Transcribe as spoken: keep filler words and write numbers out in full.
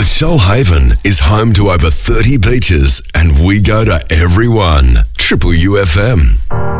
The Shoalhaven is home to over thirty beaches and we go to every one. Triple U F M.